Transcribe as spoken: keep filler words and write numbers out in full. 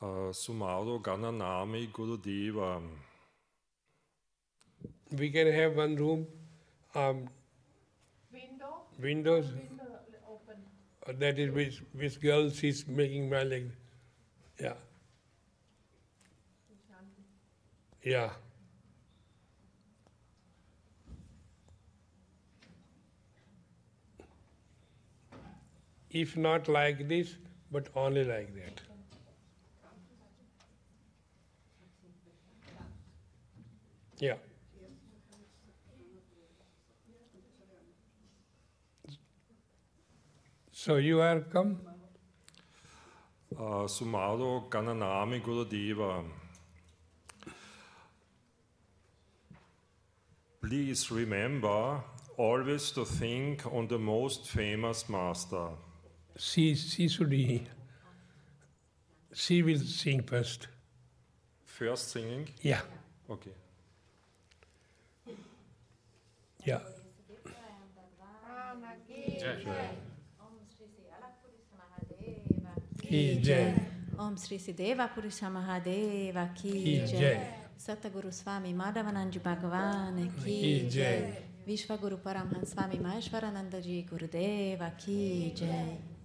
Uh, Sumaro Gananami Gurudeva. We can have one room, um, Window. windows. Window open. Uh, that is which which girl she's making my leg. Yeah. Yeah. If not like this, but only like that. Yeah. So you are come? Uh, Sumaro Gananami Gurudeva. Please remember always to think on the most famous master. She, she should be, she will sing first. First singing? Yeah. Okay. Yeah. Ki Jai. Om Sri Siddheva Purusha Mahadeva Ki Ki Jai. Jai. Sataguru Swami Madhavanand Ji Bhagavan Ki Ki Jai. Jai. Vishwaguru Paramhans Swami Maheshwarananda Ji Gurudeva Ki Jai.